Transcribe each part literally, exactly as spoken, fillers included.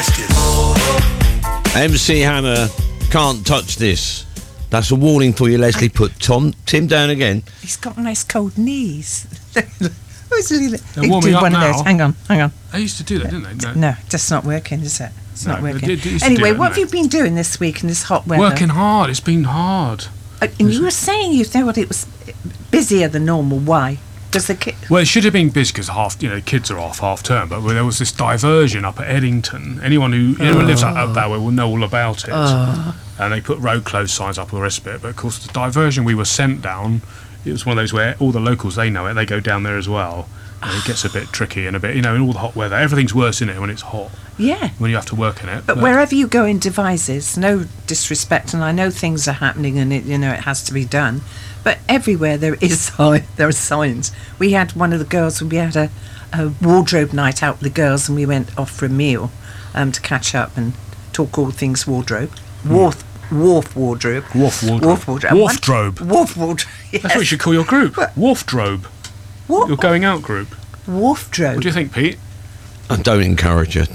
M C Hammer, Can't Touch This. That's a warning for you, Leslie. Put Tom Tim down again. He's got nice cold knees. Who's Lily? They're warming up one now. of those. Hang on, hang on. They used to do that, didn't they? No. No, that's not working, is it? It's No, not they working. did- they used to Anyway, do it, what have didn't you been doing this week in this hot weather? Working hard. It's been hard. Uh, and you were saying you thought it was busier than normal. Why? Does the kid? Well, it should have been busy because half, you know, kids are off half term. But there was this diversion up at Eddington. Anyone who anyone who lives up, up that way will know all about it. Oh. And they put road closed signs up, all the rest of it. But of course, the diversion we were sent down, it was one of those where all the locals, they know it. They go down there as well. And it gets a bit tricky and a bit, you know, in all the hot weather. Everything's worse in it when it's hot. Yeah. When you have to work in it. But wherever you go in Devizes, no disrespect, and I know things are happening, and it, you know, it has to be done. But everywhere there is sign, there are signs. We had one of the girls, we had a, a wardrobe night out with the girls, and we went off for a meal um, to catch up and talk all things wardrobe. Wharf, wharf wardrobe. Wharf wardrobe. Wharf wardrobe. Wharfdrobe. Wharf wardrobe. Yes. That's what you should call your group. What? Wharfdrobe. What? Your going out group. Wharfdrobe. What do you think, Pete? I don't encourage it.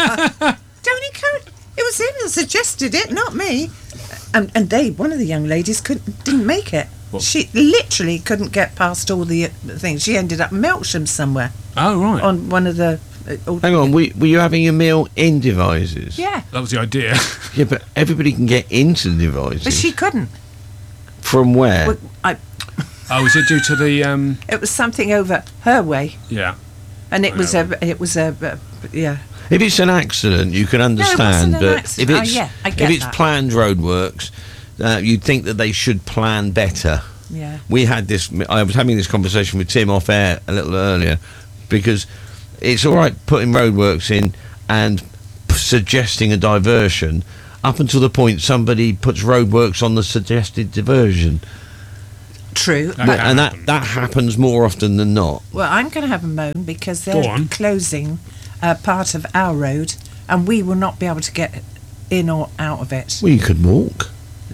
Don't encourage. It was him that suggested it, not me. And, and they, one of the young ladies, couldn't didn't make it. What? She literally couldn't get past all the uh, things. She ended up in Melksham somewhere Oh, right. on one of the. Uh, all- Hang on, were, were you having your meal in Devizes? Yeah, That was the idea. Yeah, but everybody can get into Devizes. but she couldn't. From where? Well, I, Oh, was it due to the, um... it was something over her way, Yeah. and it I was know. a. It was a. Uh, yeah. If it's an accident, you can wasn't understand. an but accident. if Oh, it's yeah, I if get it's that. planned roadworks, uh, you'd think that they should plan better. Yeah. We had this. I was having this conversation with Tim off air a little earlier, because it's all right putting roadworks in and p- suggesting a diversion up until the point somebody puts roadworks on the suggested diversion. True. That Well, can and happen. that, that happens more often than not. Well, I'm going to have a moan because Go they're on. closing uh, part of our road, and we will not be able to get in or out of it. Well, you could walk.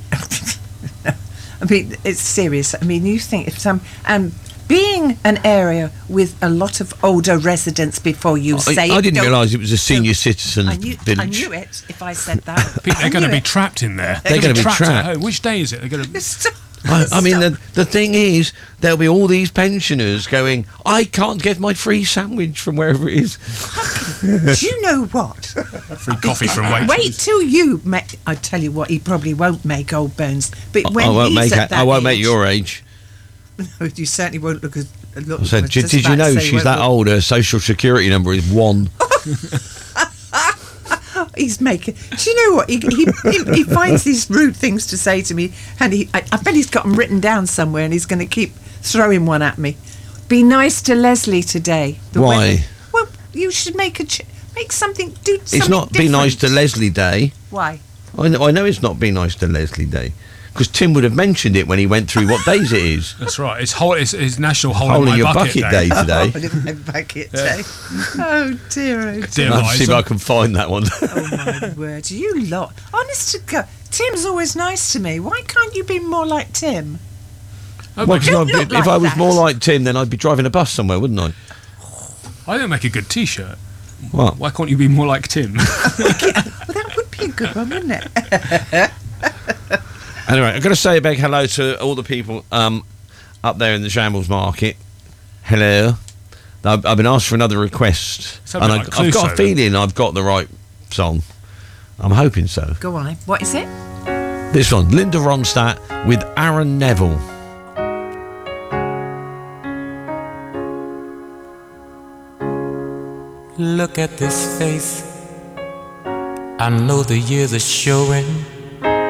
I mean, it's serious. I mean, you think if some um, being an area with a lot of older residents before you I, say I it, didn't don't- realise it was a senior citizen I knew, village. I knew it if I said that. Pete, I they're going to knew be it. trapped in there. They're gonna be at trapped. home. Which day is it? They're going to... Stop. I, I mean, Stop. the, the thing is, there'll be all these pensioners going, I can't get my free sandwich from wherever it is. Do you know what? Free coffee from Waitrose. Wait till you make. I tell you what, he probably won't make old bones. But when I won't he's make at it, that I won't age, make your age. No, you certainly won't look as. Look, I said, was did, just did you about to know say she's won't that look- old? Her social security number is one. He's making. Do you know what? He, he, he, he finds these rude things to say to me, and he, I, I bet he's got them written down somewhere, and he's going to keep throwing one at me. Be nice to Leslie today. The Why? weather- Well, you should make a ch- make something. Do something It's not Be Nice to different. Leslie Day. Why? I know, I know it's not Be Nice to Leslie Day, because Tim would have mentioned it when he went through what days it is. That's right. It's, whole, it's, it's National Hole, Hole in in My your Bucket, bucket day Oh, today. in my bucket day. Oh dear, oh dear. Dear I'll see if Liza. I can find that one. Oh my word, you lot. Honest to God, Tim's always nice to me. Why can't you be more like Tim? Oh, Well, but 'cause don't I'd be- look if like I was that. more like Tim, then I'd be driving a bus somewhere, wouldn't I? I don't make a good T-shirt. What? Why can't you be more like Tim? Well, that would be a good one, wouldn't it? Anyway, I've got to say a big hello to all the people um, up there in the Shambles Market. Hello. I've, I've been asked for another request. Something and like I, I've got Clouseau, a feeling I've got the right song. I'm hoping so. Go on. What is it? This one, Linda Ronstadt with Aaron Neville. Look at this face. I know the years are showing.